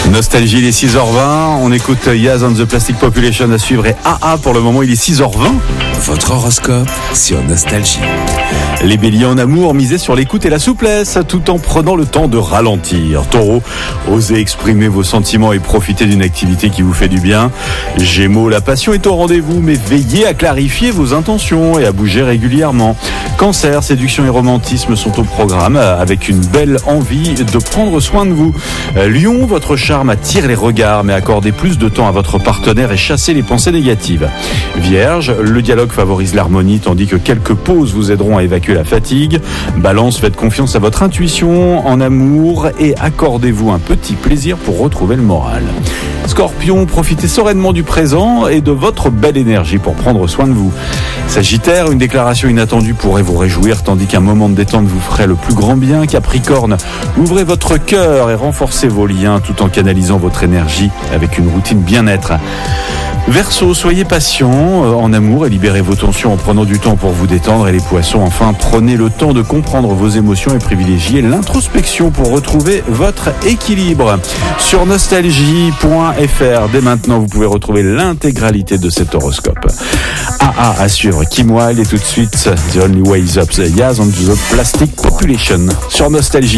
Nostalgie, il est 6h20. On écoute Yaz on the Plastic Population à suivre et AA pour le moment, il est 6h20. Votre horoscope sur Nostalgie. Les béliers en amour, misez sur l'écoute et la souplesse tout en prenant le temps de ralentir. Taureau, osez exprimer vos sentiments et profitez d'une activité qui vous fait du bien. Gémeaux, la passion est au rendez-vous, mais veillez à clarifier vos intentions et à bouger régulièrement. Cancer, séduction et romantisme sont au programme avec une belle envie de prendre soin de vous. Lion, votre charme attire les regards, mais accordez plus de temps à votre partenaire et chassez les pensées négatives. Vierge, le dialogue favorise l'harmonie tandis que quelques pauses vous aideront à évacuer la fatigue. Balance, faites confiance à votre intuition en amour et accordez-vous un petit plaisir pour retrouver le moral. Scorpion, profitez sereinement du présent et de votre belle énergie pour prendre soin de vous. Sagittaire, une déclaration inattendue pourrait vous réjouir tandis qu'un moment de détente vous ferait le plus grand bien. Capricorne, ouvrez votre cœur et renforcez vos liens tout en canalisant votre énergie avec une routine bien-être. Verseau, soyez patient en amour et libérez vos tensions en prenant du temps pour vous détendre. Et les poissons, enfin, prenez le temps de comprendre vos émotions et privilégiez l'introspection pour retrouver votre équilibre. Sur nostalgie.fr, dès maintenant, vous pouvez retrouver l'intégralité de cet horoscope. AA à suivre, Kim Wilde et tout de suite, The Only Way is Up, Yaz on the Plastic Population sur Nostalgie.